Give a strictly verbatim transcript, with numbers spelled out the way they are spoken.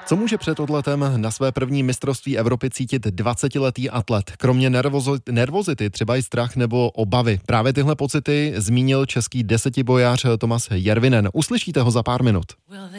Co může před odletem na své první mistrovství Evropy cítit dvacetiletý atlet? Kromě nervozo- nervozity, třeba i strach nebo obavy. Právě tyhle pocity zmínil český desetibojař Tomas Järvinen. Uslyšíte ho za pár minut.